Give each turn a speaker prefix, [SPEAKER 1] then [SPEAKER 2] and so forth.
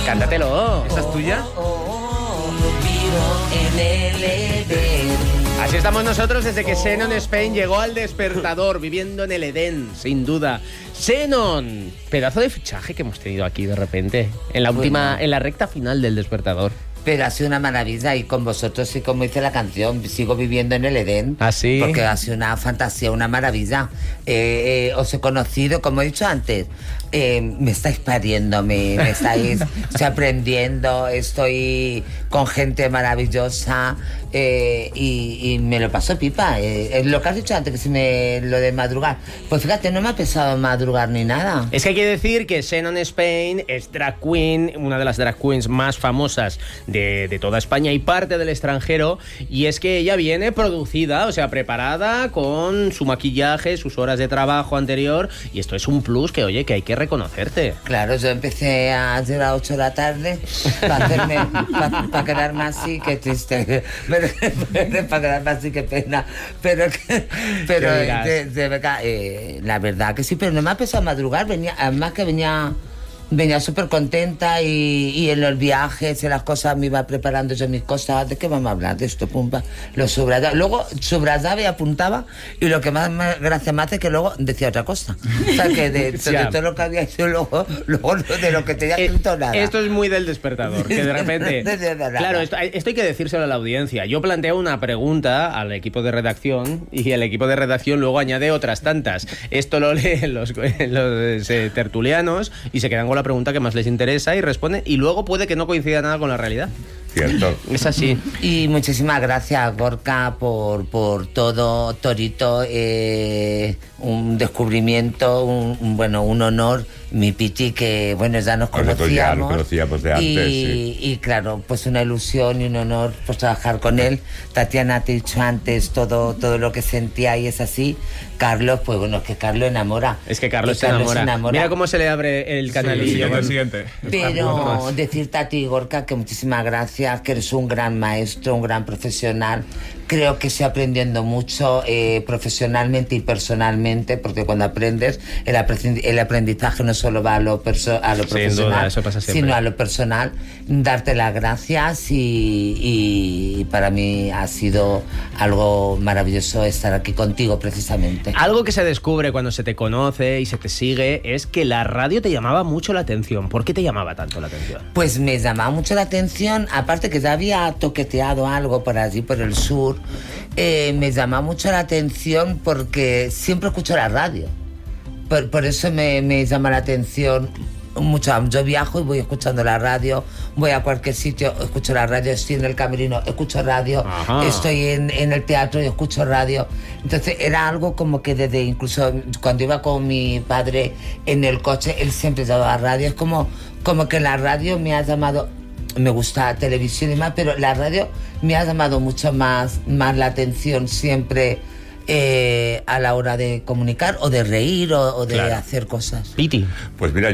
[SPEAKER 1] Cántatelo.
[SPEAKER 2] ¿Esa es tuya?
[SPEAKER 3] Vivo en el Edén.
[SPEAKER 1] Así estamos nosotros desde que Xenon Spain llegó al Despertador, viviendo en el Edén, sin duda. Xenon, pedazo de fichaje que hemos tenido aquí de repente, en la recta final del Despertador.
[SPEAKER 3] Pero ha sido una maravilla y con vosotros, sí, como dice la canción, sigo viviendo en el Edén.
[SPEAKER 1] ¿Ah, sí?
[SPEAKER 3] Porque ha sido una fantasía, una maravilla. Os he conocido, como he dicho antes, me estáis pariendo, me estáis aprendiendo, estoy con gente maravillosa y me lo paso pipa. Lo que has dicho antes, que lo de madrugar, pues fíjate, no me ha pesado madrugar ni nada.
[SPEAKER 1] Es que hay que decir que Xenon Spain es drag queen, una de las drag queens más famosas de toda España y parte del extranjero, y es que ella viene producida, o sea, preparada con su maquillaje, sus horas de trabajo anterior, y esto es un plus que, oye, que hay que reconocerte.
[SPEAKER 3] Claro, yo empecé ayer a las 8 de la tarde para quedarme así, qué triste, para quedarme así, qué pena, pero de verdad, la verdad que sí, pero no me ha pesado madrugar, además que venía súper contenta y en los viajes, en las cosas, me iba preparando yo mis cosas. ¿De qué vamos a hablar? De esto, pumpa. Lo subrayaba. Luego subrayaba y apuntaba, y lo que más gracia me hace es que luego decía otra cosa. O sea, que de todo lo que había hecho luego de lo que tenía escrito nada.
[SPEAKER 1] Esto es muy del Despertador, que de repente... Claro, esto hay que decírselo a la audiencia. Yo planteo una pregunta al equipo de redacción y el equipo de redacción luego añade otras tantas. Esto lo leen los tertulianos y se quedan con la pregunta que más les interesa y responden, y luego puede que no coincida nada con la realidad.
[SPEAKER 4] Cierto.
[SPEAKER 1] Es así.
[SPEAKER 3] Y muchísimas gracias, Gorka, por todo, Torito, un descubrimiento, un honor. Mi Piti, que bueno, ya nos conocíamos.
[SPEAKER 4] Ya nos conocíamos de antes,
[SPEAKER 3] y claro, pues una ilusión y un honor pues trabajar con él. Tatiana, te he dicho antes todo lo que sentía y es así. Carlos, pues bueno, es que Carlos enamora.
[SPEAKER 1] Es que Carlos se enamora. Mira cómo se le abre el canalillo.
[SPEAKER 2] Sí, siguiente.
[SPEAKER 3] Pero decirte a ti, Gorka, que muchísimas gracias, que eres un gran maestro, un gran profesional. Creo que estoy aprendiendo mucho profesionalmente y personalmente, porque cuando aprendes, el aprendizaje no solo va a lo profesional,
[SPEAKER 1] sin duda, eso pasa siempre,
[SPEAKER 3] sino a lo personal. Darte las gracias y para mí ha sido algo maravilloso estar aquí contigo, precisamente.
[SPEAKER 1] Algo que se descubre cuando se te conoce y se te sigue es que la radio te llamaba mucho la atención. ¿Por qué te llamaba tanto la atención?
[SPEAKER 3] Pues me llamaba mucho la atención, aparte que ya había toqueteado algo por allí, por el sur. Me llama mucho la atención porque siempre escucho la radio. Por eso me llama la atención mucho. Yo viajo y voy escuchando la radio, voy a cualquier sitio, escucho la radio, estoy en el camerino, escucho radio. Ajá. Estoy en el teatro y escucho radio. Entonces era algo como que desde, incluso cuando iba con mi padre en el coche, él siempre llevaba radio. Es como que la radio me ha llamado. Me gusta la televisión y más, pero la radio me ha llamado mucho más la atención siempre a la hora de comunicar o de reír o de hacer cosas.
[SPEAKER 1] Piti.
[SPEAKER 4] Pues mira,